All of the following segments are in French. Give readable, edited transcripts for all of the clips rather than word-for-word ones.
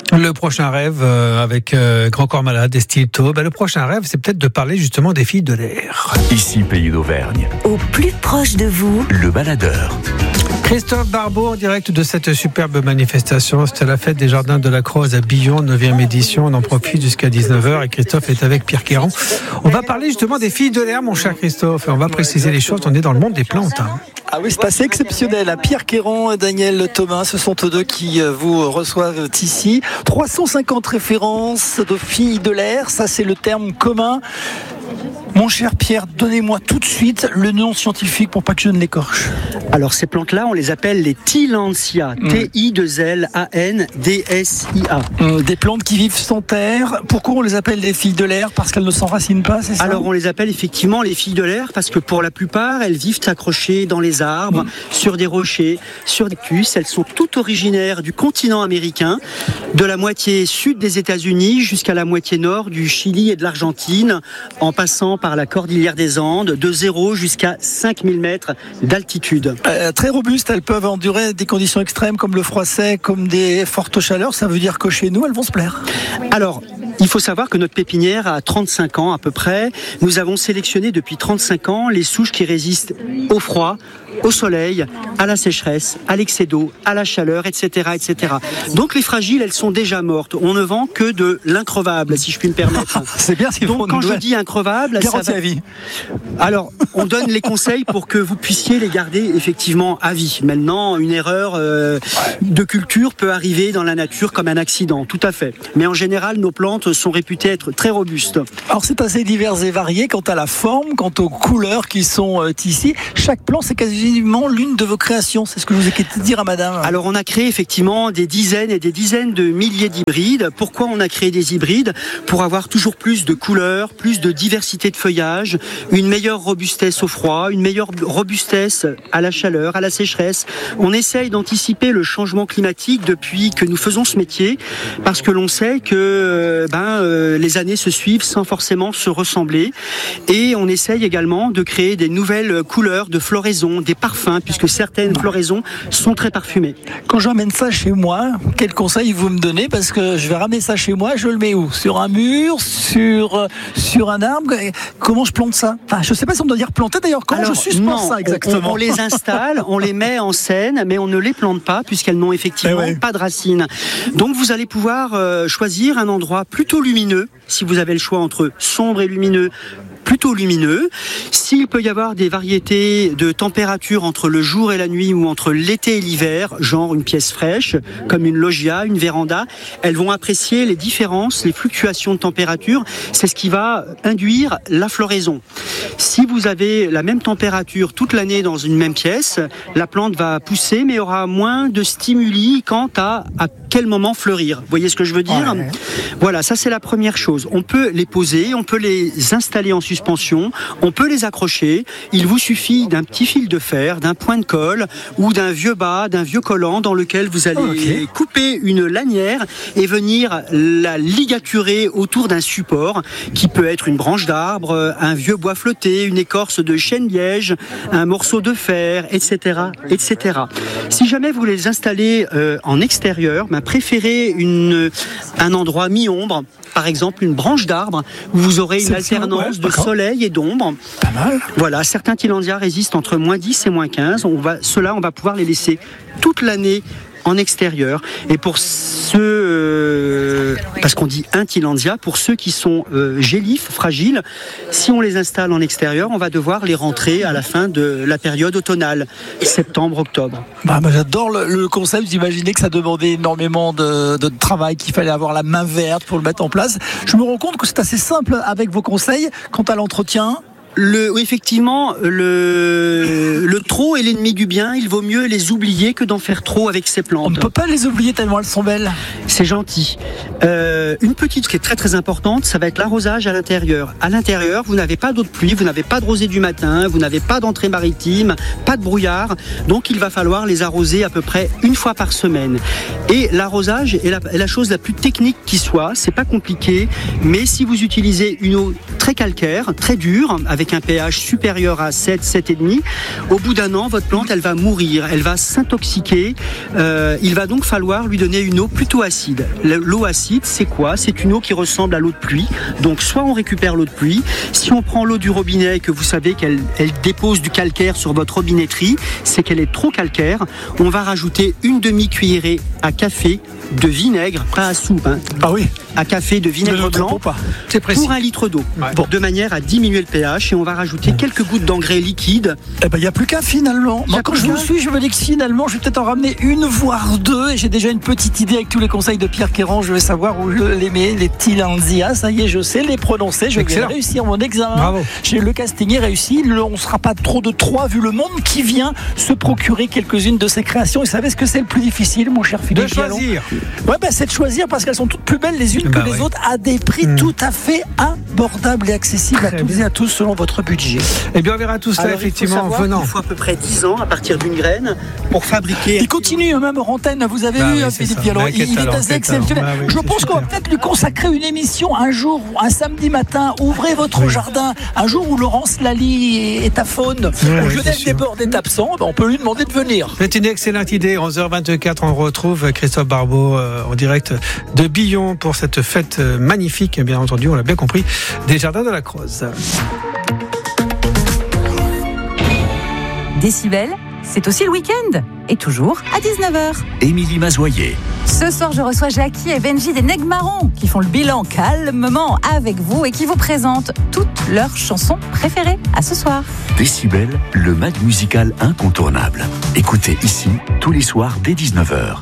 Le prochain rêve avec Grand Corps Malade et Stilto, le prochain rêve, c'est peut-être de parler justement des filles de l'air. Ici, Pays d'Auvergne. Au plus proche de vous, le baladeur. Christophe Barbeau, en direct de cette superbe manifestation. C'était la fête des Jardins de la Croze à Billon, 9e édition. On en profite jusqu'à 19h et Christophe est avec Pierre Quéran. On va parler justement des filles de l'air, mon cher Christophe. Et on va préciser les choses. On est dans le monde des plantes. Ah oui, c'est assez exceptionnel. Pierre Quéran et Daniel Thomas, ce sont eux deux qui vous reçoivent ici. 350 références de filles de l'air, ça c'est le terme commun. Mon cher Pierre, donnez-moi tout de suite le nom scientifique pour pas que je ne l'écorche. Alors ces plantes-là, on les appelle les Tillandsia, T-I-2-L-A-N-D-S-I-A. Des plantes qui vivent sans terre. Pourquoi on les appelle les filles de l'air? Parce qu'elles ne s'enracinent pas, c'est ça? Alors on les appelle effectivement les filles de l'air parce que pour la plupart, elles vivent accrochées dans les arbres, sur des rochers, sur des cactus. Elles sont toutes originaires du continent américain, de la moitié sud des États-Unis jusqu'à la moitié nord du Chili et de l'Argentine, en passant par la cordillère des Andes, de 0 jusqu'à 5000 mètres d'altitude. Très robustes, elles peuvent endurer des conditions extrêmes comme le froid sec, comme des fortes chaleurs. Ça veut dire que chez nous, elles vont se plaire. Alors, il faut savoir que notre pépinière a 35 ans à peu près. Nous avons sélectionné depuis 35 ans les souches qui résistent au froid, au soleil, à la sécheresse, à l'excès d'eau, à la chaleur, etc., etc. Donc les fragiles, elles sont déjà mortes. On ne vend que de l'increvable, si je puis me permettre. C'est bien ce qu'ils font. Donc quand je dis increvable, ça va... à vie. Alors, on donne les conseils pour que vous puissiez les garder effectivement à vie. Maintenant, une erreur de culture peut arriver dans la nature comme un accident, tout à fait. Mais en général, nos plantes sont réputées être très robustes. Alors c'est assez divers et varié quant à la forme, quant aux couleurs qui sont ici. Chaque plante, c'est quasiment l'une de vos créations. C'est ce que je vous ai dit à madame. Alors on a créé effectivement des dizaines et des dizaines de milliers d'hybrides. Pourquoi on a créé des hybrides? Pour avoir toujours plus de couleurs, plus de diversité de feuillage, une meilleure robustesse au froid, une meilleure robustesse à la chaleur, à la sécheresse. On essaye d'anticiper le changement climatique depuis que nous faisons ce métier, parce que l'on sait que les années se suivent sans forcément se ressembler. Et on essaye également de créer des nouvelles couleurs de floraison, des parfums, puisque certaines floraisons sont très parfumées. Quand j'emmène ça chez moi, quel conseil vous me donnez? Parce que je vais ramener ça chez moi, je le mets où? Sur un mur? Sur un arbre? Comment je plante ça? Enfin, je ne sais pas si on doit dire planter d'ailleurs. Comment je suspends ça exactement? On les installe, on les met en scène, mais on ne les plante pas puisqu'elles n'ont effectivement pas de racines. Donc vous allez pouvoir choisir un endroit plutôt lumineux, si vous avez le choix entre sombre et lumineux. Plutôt lumineux. S'il peut y avoir des variétés de température entre le jour et la nuit ou entre l'été et l'hiver, genre une pièce fraîche, comme une loggia, une véranda, elles vont apprécier les différences, les fluctuations de température. C'est ce qui va induire la floraison. Si vous avez la même température toute l'année dans une même pièce, la plante va pousser mais aura moins de stimuli quant à quel moment fleurir. Vous voyez ce que je veux dire? Ouais. Voilà, ça c'est la première chose. On peut les poser, on peut les installer en suspension, on peut les accrocher. Il vous suffit d'un petit fil de fer, d'un point de colle ou d'un vieux bas, d'un vieux collant dans lequel vous allez couper une lanière et venir la ligaturer autour d'un support qui peut être une branche d'arbre, un vieux bois flotté, une écorce de chêne-liège, un morceau de fer, etc., etc. Si jamais vous les installez en extérieur, préférez un endroit mi-ombre, par exemple une branche d'arbre où vous aurez une alternance de soleil et d'ombre. Pas mal. Voilà, certains Tillandsia résistent entre moins 10 et moins 15. Ceux-là, on va pouvoir les laisser toute l'année en extérieur. Et pour ceux, parce qu'on dit un Tillandsia, pour ceux qui sont gélifs, fragiles, si on les installe en extérieur, on va devoir les rentrer à la fin de la période automnale, septembre-octobre. J'adore le concept. J'imaginais que ça demandait énormément de travail, qu'il fallait avoir la main verte pour le mettre en place. Je me rends compte que c'est assez simple avec vos conseils. Quant à l'entretien, Effectivement, le trop est l'ennemi du bien. Il vaut mieux les oublier que d'en faire trop avec ces plantes. On ne peut pas les oublier tellement elles sont belles. C'est gentil. Une petite qui est très très importante, ça va être l'arrosage à l'intérieur. À l'intérieur, vous n'avez pas d'eau de pluie, vous n'avez pas de rosée du matin, vous n'avez pas d'entrée maritime, pas de brouillard. Donc il va falloir les arroser à peu près une fois par semaine. Et l'arrosage est la chose la plus technique qui soit. C'est pas compliqué, mais si vous utilisez une eau très calcaire, très dure, avec un pH supérieur à 7, 7,5, au bout d'un an, votre plante, elle va mourir, elle va s'intoxiquer. Il va donc falloir lui donner une eau plutôt acide. acide. L'eau acide, c'est quoi? C'est une eau qui ressemble à l'eau de pluie. Donc soit on récupère l'eau de pluie. Si on prend l'eau du robinet et que vous savez qu'elle dépose du calcaire sur votre robinetterie, c'est qu'elle est trop calcaire. On va rajouter une demi-cuillerée à café de vinaigre, pas à soupe, hein. Ah oui. À café de vinaigre blanc C'est précis. pour 1 litre d'eau, Ouais. de manière à diminuer le pH, et on va rajouter quelques gouttes d'engrais liquides. Eh ben, il n'y a plus qu'un finalement. Moi, quand je vous suis, je me dis que finalement, je vais peut-être en ramener une, voire deux. Et j'ai déjà une petite idée avec tous les conseils de Pierre Queyran. Je vais savoir où je les mets, les Tilanzia. Ça y est, je sais les prononcer. Je vais réussir mon examen. Bravo. J'ai le casting est réussi. On ne sera pas trop de 3 vu le monde qui vient se procurer quelques-unes de ces créations. Et vous savez ce que c'est le plus difficile, mon cher Philippe De choisir. Ouais, ben, c'est de choisir parce qu'elles sont toutes plus belles les unes que les autres à des prix tout à fait abordables et accessibles à toutes et à tous selon votre budget. Eh bien, on verra tout ça Alors, effectivement en il faut savoir venant. qu'il faut à peu près 10 ans à partir d'une graine pour fabriquer. Il continue même hors antenne, vous avez Bah vu oui, c'est Philippe ça. Vialon, Bah, il est talent, assez quel exceptionnel. talent. Bah oui, Je c'est pense qu'on va super. peut-être lui consacrer une émission un jour, un samedi matin, ouvrez votre jardin, un jour où Laurence Lally et ta faune, où c'est Lionel sûr. Desbordes est absent, ben on peut lui demander de venir. C'est une excellente idée. 11h24, on retrouve Christophe Barbeau en direct de Billon pour cette fête magnifique, et bien entendu, on l'a bien compris, des Jardins de la Croze. Décibel, c'est aussi le week-end. Et toujours à 19h. Émilie Mazoyer. Ce soir, je reçois Jackie et Benji des Nègres Marrons qui font le bilan calmement avec vous et qui vous présentent toutes leurs chansons préférées. À ce soir. Décibel, le mag musical incontournable. Écoutez ici, tous les soirs dès 19h.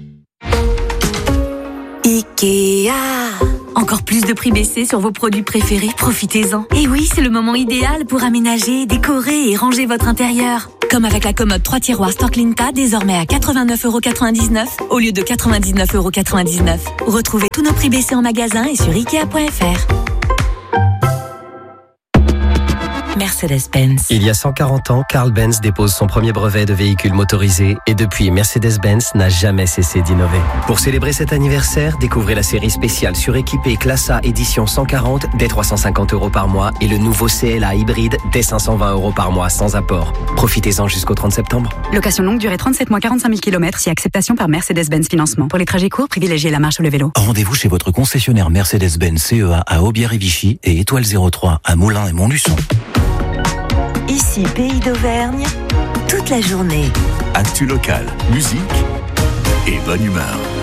Ikea. Encore plus de prix baissés sur vos produits préférés, profitez-en. Et oui, c'est le moment idéal pour aménager, décorer et ranger votre intérieur. Comme avec la commode 3 tiroirs Storklinka, désormais à 89,99€ au lieu de 99,99€. Retrouvez tous nos prix baissés en magasin et sur Ikea.fr. Mercedes-Benz. Il y a 140 ans, Carl Benz dépose son premier brevet de véhicule motorisé et depuis, Mercedes-Benz n'a jamais cessé d'innover. Pour célébrer cet anniversaire, découvrez la série spéciale suréquipée Classe A édition 140 dès 350€ par mois et le nouveau CLA hybride dès 520€ par mois sans apport. Profitez-en jusqu'au 30 septembre. Location longue durée 37 mois 45 000 km si acceptation par Mercedes-Benz Financement. Pour les trajets courts, privilégiez la marche ou le vélo. Rendez-vous chez votre concessionnaire Mercedes-Benz CEA à Aubière et Vichy et Étoile 03 à Moulins et Montluçon. Ici, Pays d'Auvergne, toute la journée. Actu local, musique et bonne humeur.